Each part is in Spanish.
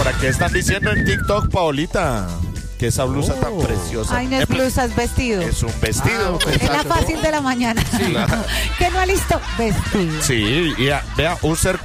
¿Para qué están diciendo en TikTok, Paolita? Que esa blusa tan preciosa. Ay, no es blusa, es vestido. Es un vestido. Es la fácil de la mañana. Sí. ¿Qué no ha listo? Vestido. Sí, y vea, user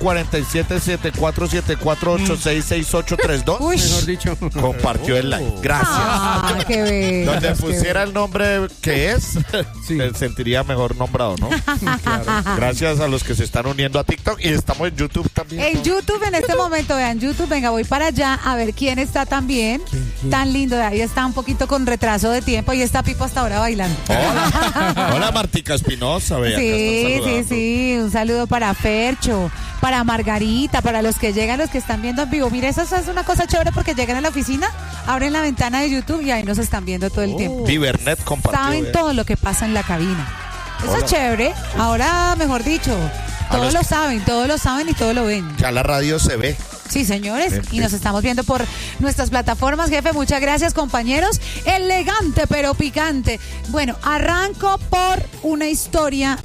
477474866832. Uy. Mejor dicho. Compartió el like. Gracias. Ah, qué bello. Donde pusiera el nombre que es, Sí. se sentiría mejor nombrado, ¿no? Gracias a los que se están uniendo a TikTok y estamos en YouTube también. En YouTube en este momento, vean, YouTube, venga, voy para allá a ver quién está tan bien, tan lindo. Ahí está un poquito con retraso de tiempo y está Pipo hasta ahora bailando. Hola Martica Espinosa, vea. Sí, un saludo para Fercho, para Margarita, para los que llegan, los que están viendo en vivo. Mire, eso es una cosa chévere porque llegan a la oficina, abren la ventana de YouTube y ahí nos están viendo todo el tiempo. Vivernet compartió. Saben todo lo que pasa en la cabina. Eso Hola. es chévere. Ahora, mejor dicho, todos lo saben y todos lo ven. Ya la radio se ve. Sí, señores, En y nos fin. estamos viendo por nuestras plataformas, jefe. Muchas gracias, compañeros. Elegante, pero picante. Bueno, arranco por una historia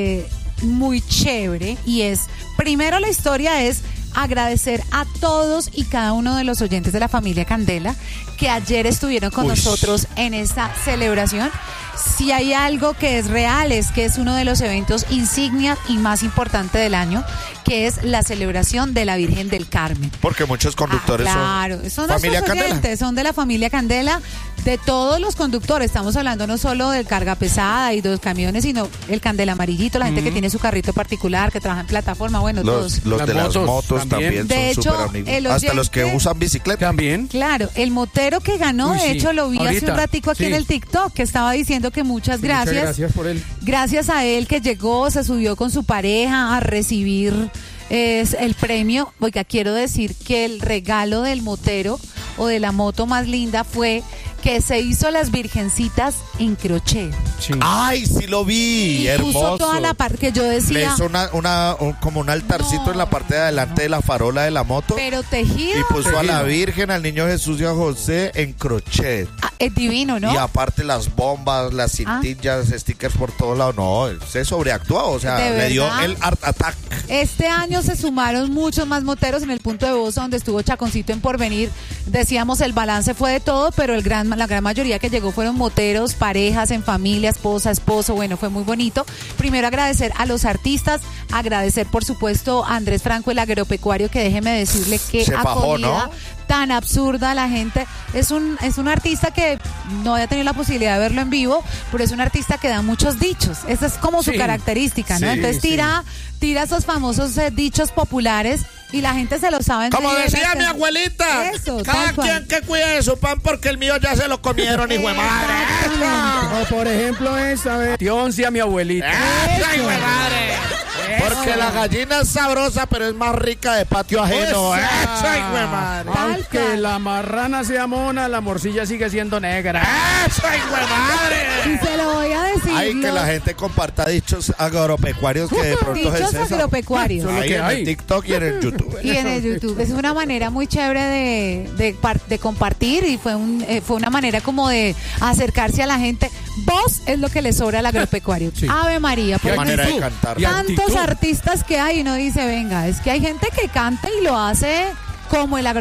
muy chévere y es, primero la historia es agradecer a todos y cada uno de los oyentes de la familia Candela que ayer estuvieron con nosotros en esta celebración. Si hay algo que es real es que es uno de los eventos insignia y más importante del año, que es la celebración de la Virgen del Carmen. Porque muchos conductores Claro, son familia nuestros Candela. oyentes, son de la familia Candela, de todos los conductores. Estamos hablando no solo del carga pesada y de los camiones, sino el Candela amarillito, la gente que tiene su carrito particular, que trabaja en plataforma, bueno, todos. Los Las de las motos motos también De son hecho, súper amigos. el Hasta los que oyente- usan bicicleta. También. Claro, el motero que ganó, Uy, de sí. hecho lo vi hace Ahorita, un ratico aquí sí. en el TikTok, que estaba diciendo que muchas gracias. Muchas gracias por él. Gracias a él que llegó, se subió con su pareja a recibir el premio. Oiga, quiero decir que el regalo del motero o de la moto más linda fue que se hizo las virgencitas en crochet. Sí. Ay, sí lo vi, Y hermoso. puso toda la parte que yo Le decía, hizo como un altarcito No. en la parte de adelante de la farola de la moto. pero tejido. Y puso a la Tejido. Virgen, al niño Jesús y a José en crochet. Es divino, ¿no? Y aparte las bombas, las cintillas, stickers por todos lados. No, se sobreactuó, o sea, ¿De le dio verdad? el art attack. Este año se sumaron muchos más moteros en el punto de Bosa, donde estuvo Chaconcito en Porvenir. Decíamos, el balance fue de todo, pero la gran mayoría que llegó fueron moteros, parejas, en familia, esposa, esposo. Bueno, fue muy bonito. Primero agradecer a los artistas, agradecer por supuesto a Andrés Franco, el agropecuario, que déjeme decirle que Se fajó, acogida ¿no? tan absurda la gente. Es un artista que no había tenido la posibilidad de verlo en vivo, pero es un artista que da muchos dichos. Esa es como su Sí. característica, ¿no? Sí, Entonces tira esos famosos dichos populares y la gente se lo sabe. Como enseguida. decía mi abuelita, Eso, cada tal cual. quien que cuide de su pan porque el mío ya se lo comieron, hijo de madre. Exactamente. O por ejemplo esa vez. Tioncia, mi abuelita. ¡Eso, hijo de madre! Porque la gallina es sabrosa, pero es más rica de patio ajeno. Esa. ¡Eso, hijo de madre! Tal Aunque cual. la marrana sea mona, la morcilla sigue siendo negra. ¡Eso, hijo de madre! Y se lo voy a decir. Hay que los la gente comparta dichos agropecuarios que de pronto dichos es esa. agropecuarios. Eso es lo Ahí que en hay. el TikTok y en el YouTube. Y en el YouTube. Es una manera muy chévere de compartir y fue una manera como de acercarse a la gente. Voz es lo que le sobra al agropecuario. Sí. Ave María. Qué porque manera de actitud. cantar. Y tantos actitud. artistas que hay y uno dice, venga, es que hay gente que canta y lo hace como el